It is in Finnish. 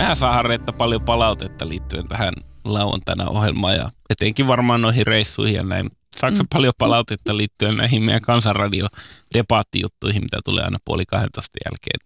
Mehän saa Harrietta paljon palautetta liittyen tähän lauantaina ohjelmaan ja etenkin varmaan noihin reissuihin ja näin. Saatko paljon palautetta liittyen näihin meidän Kansanradio-debaattijuttuihin, mitä tulee aina 11:30 jälkeen